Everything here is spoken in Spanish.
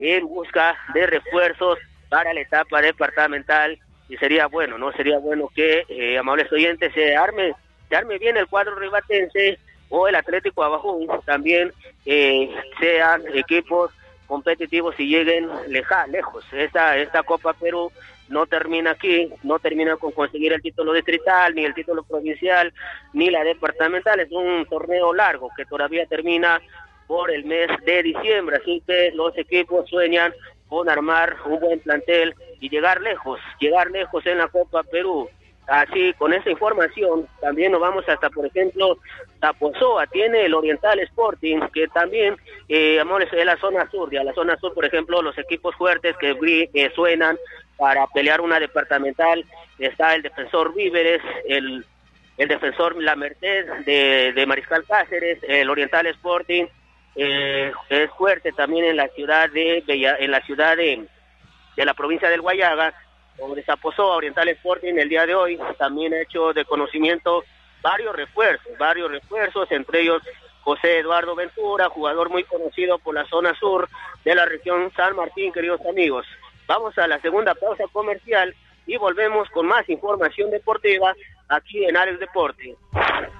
en busca de refuerzos para la etapa departamental, y sería bueno, ¿no? Sería bueno que, amables oyentes, se arme bien el cuadro ribatense o el Atlético Abajún, también sean equipos competitivos y lleguen lejos. Esta Copa Perú no termina aquí, no termina con conseguir el título distrital, ni el título provincial, ni la departamental. Es un torneo largo que todavía termina por el mes de diciembre, así que los equipos sueñan con armar un buen plantel y llegar lejos en la Copa Perú. Así, con esa información, también nos vamos hasta, por ejemplo, Tapozoa, tiene el Oriental Sporting, que también, amores, es la zona sur, ya la zona sur, por ejemplo, los equipos fuertes que suenan para pelear una departamental, está el Defensor Víveres, el Defensor La Merced de Mariscal Cáceres, el Oriental Sporting, es fuerte también en la ciudad de la provincia del Guayaga. Sobre Tapozoa, Oriental Sporting el día de hoy también ha hecho de conocimiento varios refuerzos, entre ellos José Eduardo Ventura, jugador muy conocido por la zona sur de la región San Martín. Queridos amigos, vamos a la segunda pausa comercial y volvemos con más información deportiva aquí en Alex Deporte.